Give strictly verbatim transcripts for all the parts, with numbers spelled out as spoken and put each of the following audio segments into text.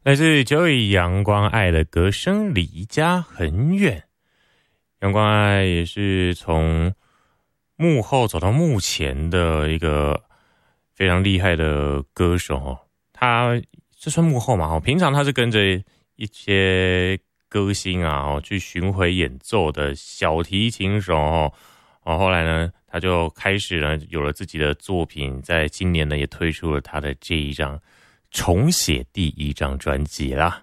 来自Joey阳光爱的歌声离家很远。阳光爱也是从幕后走到幕前的一个非常厉害的歌手哦。他这算幕后嘛？平常他是跟着一些歌星啊去巡回演奏的小提琴手哦。后来呢，他就开始呢有了自己的作品，在今年呢也推出了他的这一张重写第一张专辑啦。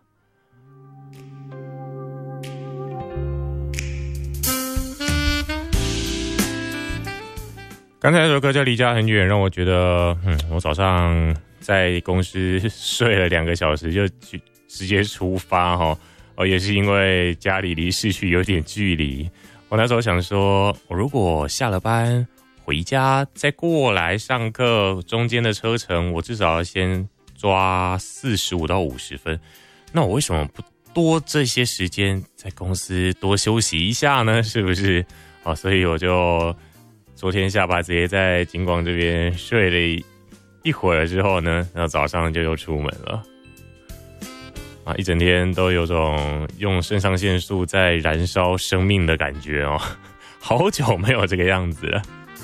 刚才那首歌叫《离家很远》，让我觉得，嗯，我早上在公司睡了两个小时就直接出发哈，哦，也是因为家里离市区有点距离。我那时候想说，我如果下了班回家再过来上课，中间的车程我至少要先抓四十五到五十分，那我为什么不多这些时间在公司多休息一下呢？是不是？哦，所以我就昨天下班直接在景广这边睡了一会儿之后呢，然后早上就又出门了。啊，一整天都有种用肾上腺素在燃烧生命的感觉哦，好久没有这个样子了。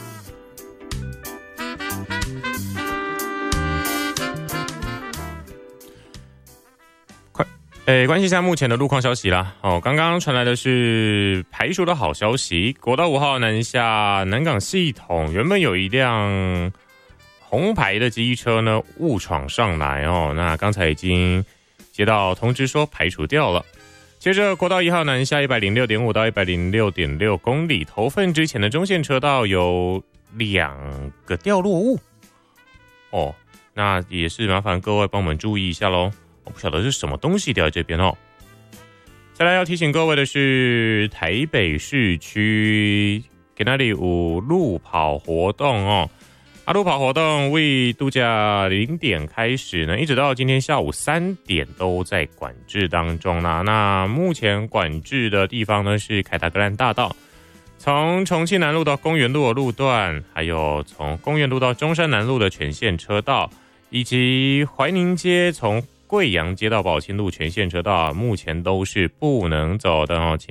快，诶，关心一下目前的路况消息啦。哦，刚刚传来的是排除的好消息，国道五号南下南港系统原本有一辆红牌的机车呢误闯上来哦，那刚才已经接到通知说排除掉了。接着国道一号南下 一百零六点五 到 一百零六点六 公里头份之前的中线车道有两个掉落物哦，那也是麻烦各位帮我们注意一下咯，我不晓得是什么东西掉在这边哦。再来要提醒各位的是，台北市区给那里有路跑活动哦。啊，路跑活动为度假零点开始呢，一直到今天下午三点都在管制当中啦。那目前管制的地方呢是凯达格兰大道，从重庆南路到公园路的路段，还有从公园路到中山南路的全线车道，以及怀宁街从贵阳街到宝庆路全线车道，目前都是不能走的哦。